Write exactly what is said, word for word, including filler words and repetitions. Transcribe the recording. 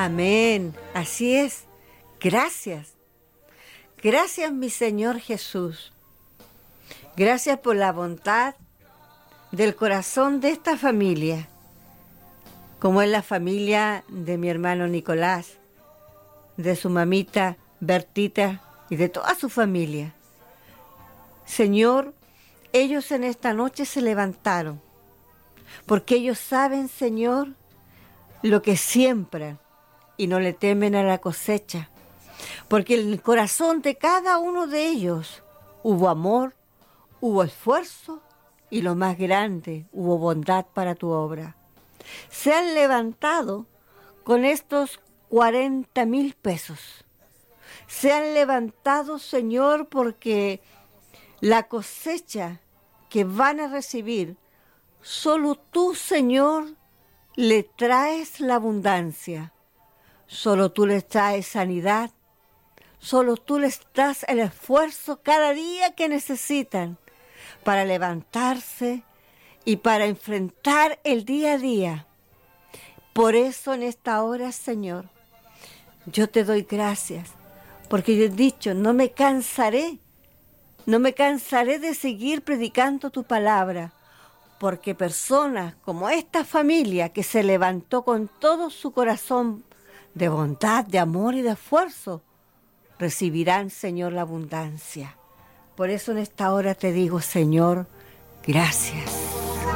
Amén. Así es. Gracias. Gracias, mi Señor Jesús. Gracias por la bondad del corazón de esta familia, como es la familia de mi hermano Nicolás, de su mamita Bertita y de toda su familia. Señor, ellos en esta noche se levantaron, porque ellos saben, Señor, lo que siembran y no le temen a la cosecha, porque en el corazón de cada uno de ellos hubo amor, hubo esfuerzo y lo más grande, hubo bondad para tu obra. Se han levantado con estos cuarenta mil pesos. Se han levantado, Señor, porque la cosecha que van a recibir, solo tú, Señor, le traes la abundancia. Solo tú les traes sanidad. Solo tú les das el esfuerzo cada día que necesitan para levantarse y para enfrentar el día a día. Por eso en esta hora, Señor, yo te doy gracias, porque yo he dicho, no me cansaré, no me cansaré de seguir predicando tu palabra, porque personas como esta familia que se levantó con todo su corazón de bondad, de amor y de esfuerzo, recibirán, Señor, la abundancia. Por eso en esta hora te digo, Señor, gracias.